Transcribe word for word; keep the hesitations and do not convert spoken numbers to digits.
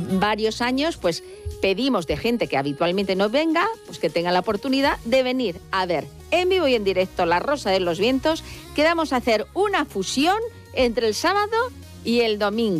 varios años, pues pedimos de gente que habitualmente no venga, pues que tenga la oportunidad de venir a ver en vivo y en directo La Rosa de los Vientos, que vamos a hacer una fusión entre el sábado y el domingo.